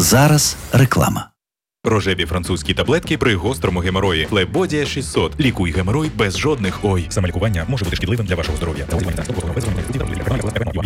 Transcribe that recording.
Зараз реклама. Рожеві французькі таблетки при гострому геморої. Флебодія 600. Лікуй геморой без жодних ой. Самолікування може бути шкідливим для вашого здоров'я.